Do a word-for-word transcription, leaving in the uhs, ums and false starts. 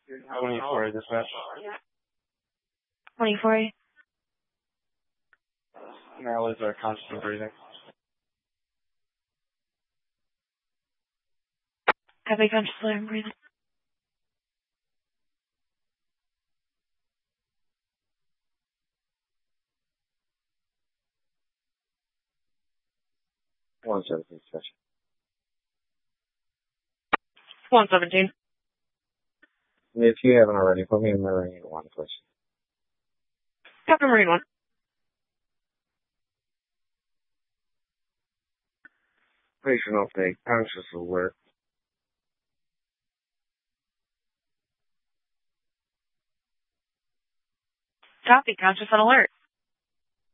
twenty-four dispatch. twenty-four. Maryland's are conscious and breathing. Copy, conscious and breathing. One seventeen session. one seventeen. If you haven't already, put me in Marine one, please. Captain Marine one. Patient update, conscious alert. Copy, conscious and alert.